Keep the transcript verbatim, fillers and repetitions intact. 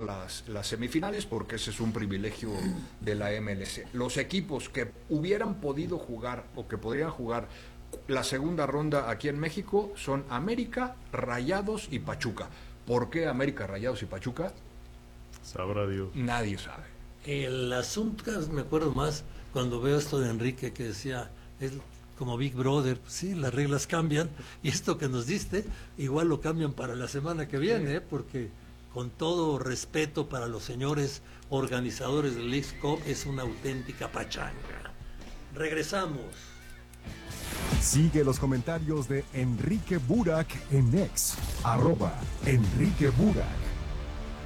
las, las semifinales, porque ese es un privilegio de la M L C. Los equipos que hubieran podido jugar o que podrían jugar la segunda ronda aquí en México son América, Rayados y Pachuca. ¿Por qué América, Rayados y Pachuca? Sabrá Dios. Nadie sabe. El asunto, me acuerdo más cuando veo esto de Enrique que decía, es como Big Brother, pues sí, las reglas cambian, y esto que nos diste, igual lo cambian para la semana que viene, ¿eh? Porque con todo respeto para los señores organizadores del Leagues Cup, es una auténtica pachanga. Regresamos. Sigue los comentarios de Enrique Burak en X, arroba Enrique Burak.